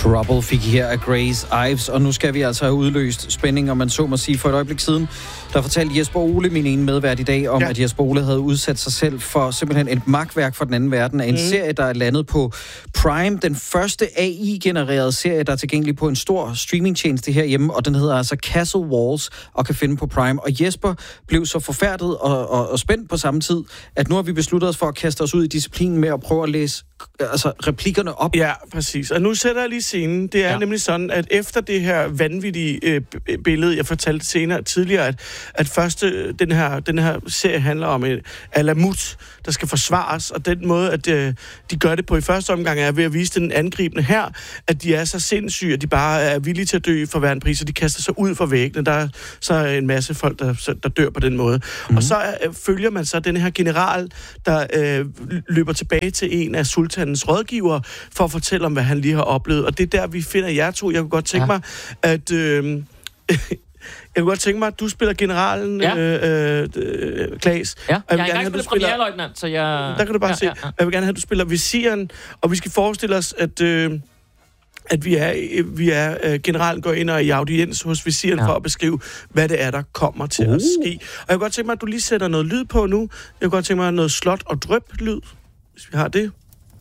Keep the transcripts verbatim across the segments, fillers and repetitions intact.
Trouble fik her af Grace Ives, og nu skal vi altså have udløst spænding, om man så må sige. For et øjeblik siden, der fortalte Jesper Ole, min ene medvært i dag, om ja. at Jesper Ole havde udsat sig selv for simpelthen et magtværk fra den anden verden af en mm. serie, der er landet på Prime. Den første A I-genererede serie, der er tilgængelig på en stor streamingtjeneste herhjemme, og den hedder altså Castle Walls og kan finde på Prime. Og Jesper blev så forfærdet og, og, og spændt på samme tid, at nu har vi besluttet os for at kaste os ud i disciplinen med at prøve at læse altså, replikkerne op. Ja, præcis. Og nu sætter jeg lige scenen. Det er ja. nemlig sådan, at efter det her vanvittige øh, billede, jeg fortalte senere tidligere, at, at første, den her, den her serie handler om et alamut, der skal forsvares, og den måde, at øh, de gør det på i første omgang, er ved at vise den angribende her, at de er så sindssyge, at de bare er villige til at dø for hver en pris, og de kaster sig ud for væggene. Der er så en masse folk, der, der dør på den måde. Mm-hmm. Og så øh, følger man så den her general, der øh, løber tilbage til en af sultanens rådgiver, for at fortælle om, hvad han lige har oplevet. Og det er der, vi finder jer to. Jeg kunne godt tænke ja. mig, at... Øh, Jeg kunne godt tænke mig, at du spiller generalen, ja. øh, øh, Klaas. Ja, jeg, jeg er engang spillet premierløjtnant, så jeg... Der kan du bare ja, se. Ja, ja. Jeg vil gerne have, at du spiller visiren, og vi skal forestille os, at, øh, at vi er, vi er øh, generalen går ind og er i audiens hos visiren ja. for at beskrive, hvad det er, der kommer til uh. at ske. Og jeg kunne godt tænke mig, at du lige sætter noget lyd på nu. Jeg kunne godt tænke mig noget slot og drøb-lyd, hvis vi har det.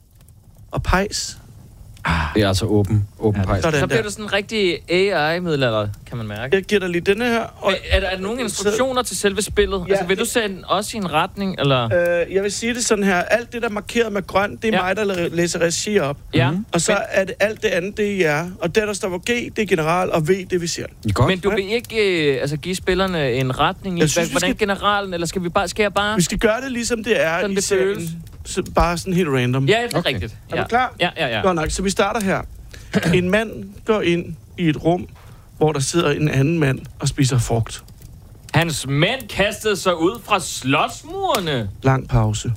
Og pejs. Ah, det er altså åben, åben ja, så bliver du sådan en rigtig A I-middelalder, kan man mærke. Jeg giver dig lige denne her. Og er, er der nogle instruktioner til selve spillet? Ja, altså, vil du sende også i en retning, eller? Øh, jeg vil sige det sådan her. Alt det, der er markeret med grøn, det er ja. mig, der læser regi op. Ja. Mm. Og så men, er det alt det andet, det er jer. Og der, der står på G, det er general, og V, det er visier. Men du vil ikke øh, altså, give spillerne en retning i, synes, hvordan skal... generalen, eller skal vi bare, skal jeg bare... Vi skal gøre det, ligesom det er sådan i serien. Så bare sådan helt random. Ja, det er okay. rigtigt. Er du klar? Ja, ja, ja. Godt nok, så vi starter her. En mand går ind i et rum, hvor der sidder en anden mand og spiser frugt. Hans mænd kastede sig ud fra slotsmurene. Lang pause.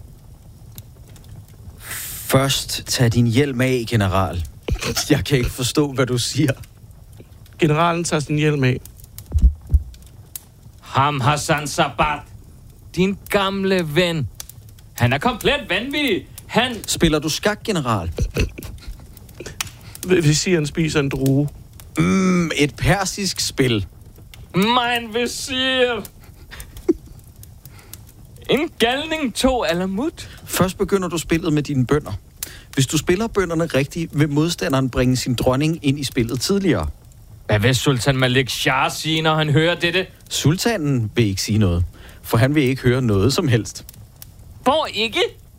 Først tag din hjelm af, general. Jeg kan ikke forstå, hvad du siger. Generalen tager sin hjelm af. Ham Hassan Sabat, din gamle ven. Han er komplet vanvittig. Han... Spiller du skak, general? Visiren spiser en drue. Mm, et persisk spil. Mein visir. En galning to alamut. Først begynder du spillet med dine bønder. Hvis du spiller bønderne rigtigt, vil modstanderen bringe sin dronning ind i spillet tidligere. Hvad vil Sultan Malik Shah sige, når han hører dette? Sultanen vil ikke sige noget, for han vil ikke høre noget som helst. Hvor ikke?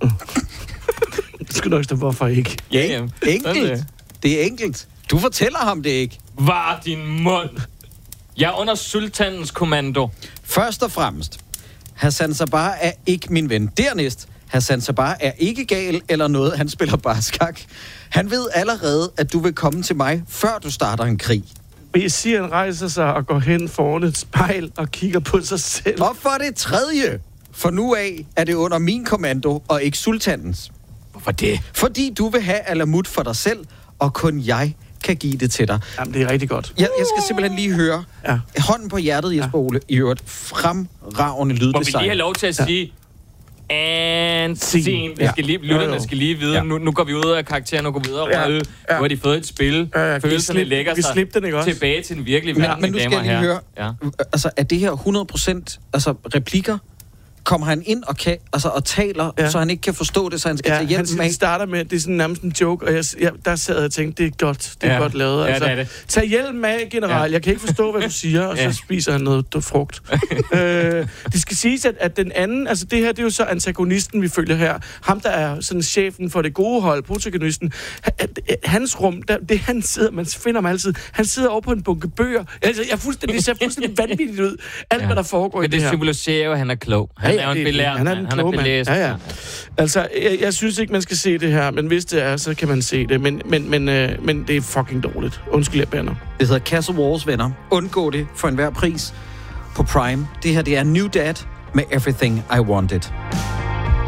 Det skal nok stå, hvorfor ikke. Ja, ja. Enkelt. Det er enkelt. Du fortæller ham det ikke. Var din mund. Jeg er under sultanens kommando. Først og fremmest, Hassan Sabar er ikke min ven. Dernæst, Hassan Sabar er ikke gal eller noget. Han spiller bare skak. Han ved allerede, at du vil komme til mig, før du starter en krig. Visiren rejser sig og går hen foran et spejl og kigger på sig selv. Og for det tredje, for nu af er det under min kommando og ikke sultanens. Hvorfor det? Fordi du vil have alamut for dig selv, og kun jeg kan give det til dig. Jamen, det er rigtig godt. Jeg, jeg skal simpelthen lige høre. Ja. Hånden på hjertet, Jesper Ole, i øvrigt fremragende lyddesign. Må vi lige have lov til at ja. sige... And scene. Vi skal lige, lytterne skal lige vide, ja. nu, nu går vi ud af karakteren og går videre. Ja. Ja. Nu har de fået et spil. Ja, ja. Følelserne slip, lægger sig slip den, ikke også? tilbage til den virkelige verden. Men, men nu skal jeg lige høre, ja. altså, er det her hundrede procent altså, replikker? Kommer han ind og, kan, altså, og taler, ja. så han ikke kan forstå det, så han skal ja, tage hjem med? Han starter med, det er sådan nærmest en joke, og jeg, jeg, der sad jeg og tænkte, det er godt, det er ja. godt lavet. Ja, altså, det er det. Tag hjelm af, general. Ja. Jeg kan ikke forstå, hvad du siger, og ja. så spiser han noget frugt. øh, det skal siges, at, at den anden, altså det her, det er jo så antagonisten, vi følger her. Ham, der er sådan chefen for det gode hold, protagonisten. Hans rum, der, det han sidder, man finder ham altid, han sidder over på en bunke bøger. Altså, jeg fuldstændig, det ser fuldstændig vanvittigt ud, alt ja. hvad der foregår Men i det her. Men det symboliserer jo, at han er klog. Han ja, er jo en belært. Han er, han er belæst. Ja, ja. Altså, jeg, jeg synes ikke, man skal se det her, men hvis det er, så kan man se det. Men, men, men, øh, men det er fucking dårligt. Undskyld, jeg bander. Det hedder Castle Walls, venner. Undgå det for enhver pris på Prime. Det her, det er New Dad med Everything I Wanted.